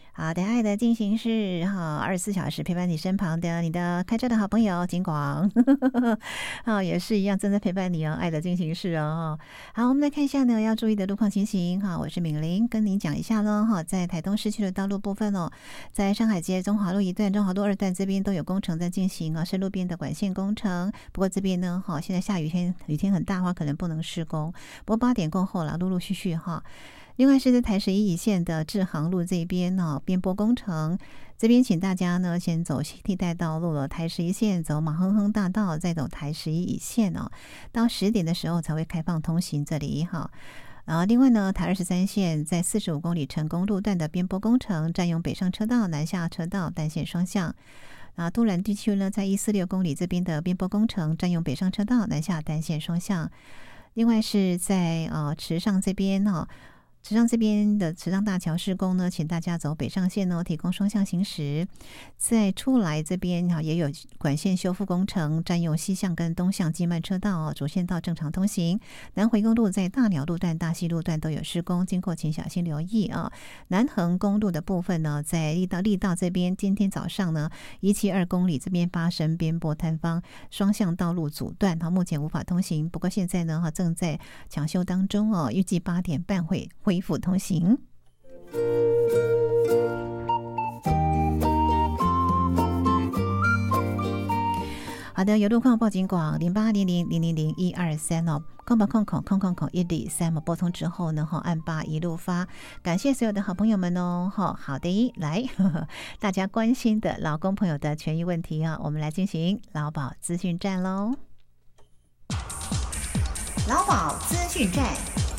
好的，爱的进行式哈，24小时陪伴你身旁的你的开车的好朋友金广，也是一样正在陪伴你哦，爱的进行式哦。好，我们来看一下呢要注意的路况情形哈，我是敏玲，跟您讲一下咯哈，在台东市区的道路部分哦，在上海街中华路一段、中华路2段这边都有工程在进行啊，是路边的管线工程。不过这边呢哈，现在下雨天，雨天很大的话，可能不能施工。不过8点过后了，陆陆续续哈。另外是在台11乙线的志航路这边呢，边坡工程这边，请大家呢先走替代道路了，台11线走马亨亨大道，再走台11乙线哦，到10点的时候才会开放通行这里哈。另外呢，台23线在45公里成功路段的边坡工程，占用北上车道、南下车道单线双向。都兰地区呢，在146公里这边的边坡工程，占用北上车道、南下单线双向。另外是在池上这边池上这边的池上大桥施工呢，请大家走北上线提供双向行驶。在出来这边也有管线修复工程，占用西向跟东向机慢车道主线道正常通行。南回公路在大鸟路段、大溪路段都有施工，经过请小心留意啊。南横公路的部分呢，在力道这边，今天早上呢172公里这边发生边坡坍方，双向道路阻断，目前无法通行。不过现在呢正在抢修当中哦，预计8点半会恢复通行。好的，有路况报警广0800000123哦，空吧空口123拨通之后呢，按8一路发，感谢所有的好朋友们哦。好的，来大家关心的劳工朋友的权益问题我们来进行劳保资讯站喽。劳保资讯站。